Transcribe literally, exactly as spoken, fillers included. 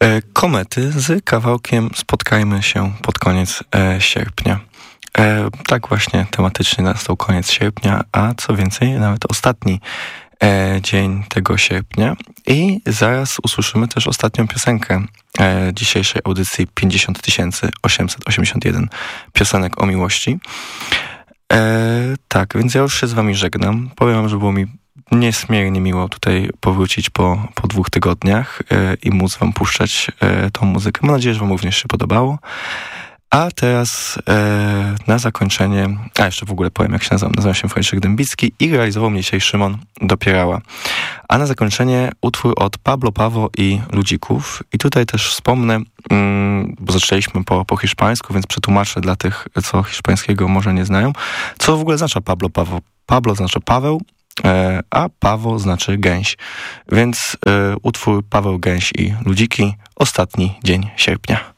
E, komety z kawałkiem Spotkajmy się pod koniec e, sierpnia. E, tak właśnie tematycznie nastał koniec sierpnia, a co więcej, nawet ostatni e, dzień tego sierpnia. I zaraz usłyszymy też ostatnią piosenkę e, dzisiejszej audycji pięćdziesiąt tysięcy osiemset osiemdziesiąt jeden piosenek o miłości. E, tak, więc ja już się z wami żegnam. Powiem wam, że było mi niesmiernie miło tutaj powrócić po, po dwóch tygodniach e, i móc wam puszczać e, tą muzykę. Mam nadzieję, że wam również się podobało. A teraz e, na zakończenie, a jeszcze w ogóle powiem, jak się nazywam. Nazywam się Franciszek Dębicki i realizował mnie dzisiaj Szymon Dopierała. A na zakończenie utwór od Pablo Pawo i Ludzików. I tutaj też wspomnę, mm, bo zaczęliśmy po, po hiszpańsku, więc przetłumaczę dla tych, co hiszpańskiego może nie znają. Co w ogóle znaczy Pablo Pawo? Pablo znaczy Paweł, e, a Pawo znaczy gęś. Więc e, utwór Paweł, Gęś i Ludziki, ostatni dzień sierpnia.